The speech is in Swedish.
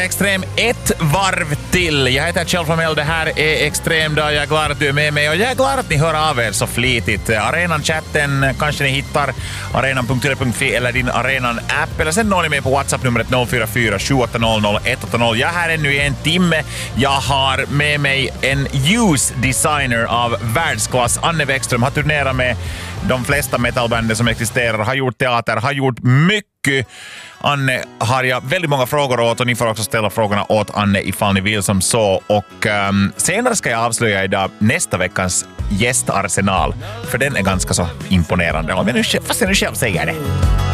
Extrem ett varv till. Jag heter Kjell Flamel, det här är Extrem dag. Jag är glad att du är med mig och jag är glad att ni hör av er så flitigt. Arenan-chatten kanske ni hittar arenan.yle.fi eller din Arenan-app eller sen når ni med på WhatsApp-numret 044 780 180. Jag är här ännu i en timme. Jag har med mig en ljusdesigner av världsklass. Anne Bäckström har turnerat med de flesta metalbanden som existerar, har gjort teater, har gjort mycket. Anne har jag väldigt många frågor åt och ni får också ställa frågorna åt Anne ifall ni vill som så. Och senare ska jag avslöja idag nästa veckans gästarsenal. För den är ganska så imponerande. Fast jag nu själv säger det.